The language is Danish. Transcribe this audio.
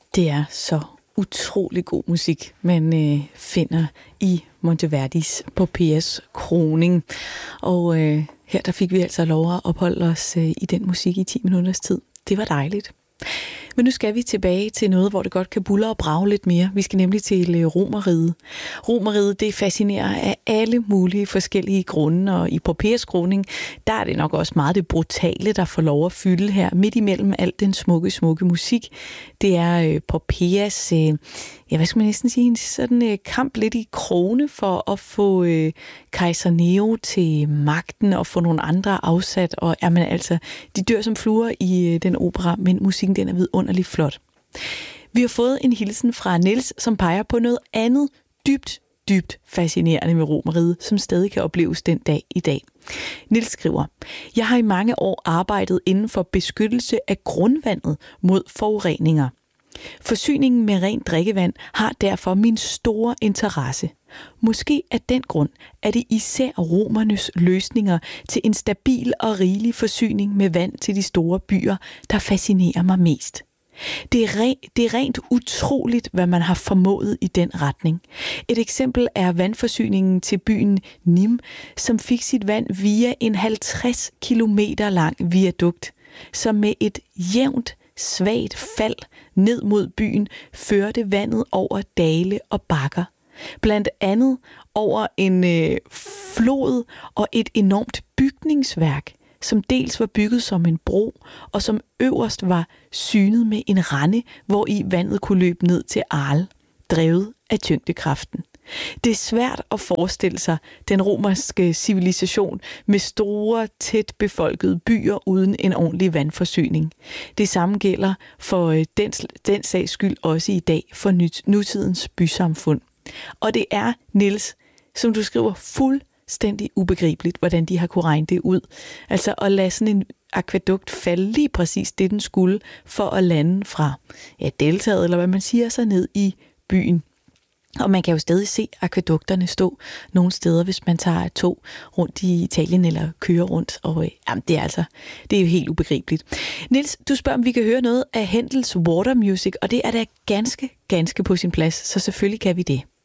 Det er så utrolig god musik, man finder i Monteverdis Poppeas Kroning. Og her der fik vi altså lov at opholde os i den musik i 10 minutters tid. Det var dejligt. Men nu skal vi tilbage til noget, hvor det godt kan buldre og brage lidt mere. Vi skal nemlig til Romerriget. Romerriget, det fascinerer af alle mulige forskellige grunde, og i Poppeas Kroning, der er det nok også meget det brutale, der får lov at fylde her, midt imellem alt den smukke musik. Det er Poppeas, hvad skal man næsten sige, en sådan kamp lidt i krone for at få kejser Nero til magten og få nogle andre afsat, og altså, de dør som fluer i den opera, men musikken den er vidunderligt flot. Vi har fået en hilsen fra Niels, som peger på noget andet dybt fascinerende med Romerriget, som stadig kan opleves den dag i dag. Niels skriver: Jeg har i mange år arbejdet inden for beskyttelse af grundvandet mod forureninger. Forsyningen med rent drikkevand har derfor min store interesse. Måske af den grund er det især romernes løsninger til en stabil og rigelig forsyning med vand til de store byer, der fascinerer mig mest. Det er rent utroligt, hvad man har formået i den retning. Et eksempel er vandforsyningen til byen Nim, som fik sit vand via en 50 kilometer lang viadukt, som med et jævnt, svagt fald ned mod byen førte vandet over dale og bakker. Blandt andet over en flod og et enormt bygningsværk, som dels var bygget som en bro, og som øverst var synet med en rende, hvor i vandet kunne løbe ned til Arles, drevet af tyngdekraften. Det er svært at forestille sig den romerske civilisation med store, tæt befolkede byer uden en ordentlig vandforsyning. Det samme gælder for den sags skyld også i dag for nutidens bysamfund. Og det er, Niels, som du skriver, fuldstændig ubegribeligt, hvordan de har kunne regne det ud. Altså at lade sådan en akvædukt falde lige præcis det, den skulle, for at lande fra deltaget, eller hvad man siger, så ned i byen. Og man kan jo stadig se akvædukterne stå nogle steder, hvis man tager et tog rundt i Italien eller kører rundt. Og det er jo helt ubegribeligt. Niels, du spørger, om vi kan høre noget af Händels Water Music, og det er da ganske på sin plads, så selvfølgelig kan vi det.